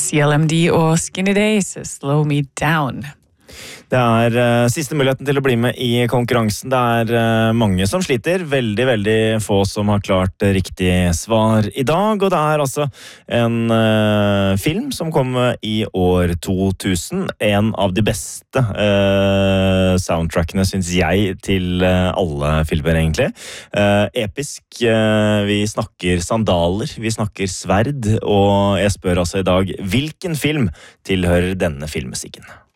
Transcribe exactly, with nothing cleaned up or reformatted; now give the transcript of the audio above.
C L M D og Skinny Days, Slow Me Down. Det er uh, siste muligheten til å bli med i konkurransen. Det er uh, mange som sliter, veldig, veldig få som har klart riktig svar i dag. Og det er altså en uh, film som kom i år to tusen. En av de beste uh, soundtrackene, synes jeg, til uh, alle filmer egentlig. Uh, episk. Uh, vi snakker sandaler, vi snakker sverd, og jeg spør altså i dag, hvilken film tilhører denne filmmusikken?